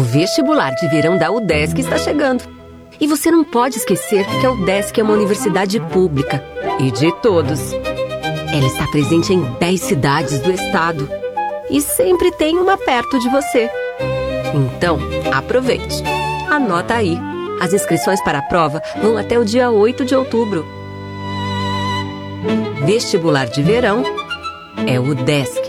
vestibular de verão da UDESC está chegando. E você não pode esquecer que a UDESC é uma universidade pública e de todos. Ela está presente em 10 cidades do estado e sempre tem uma perto de você. Então, aproveite. Anota aí. As inscrições para a prova vão até o dia 8 de outubro. Vestibular de verão é UDESC.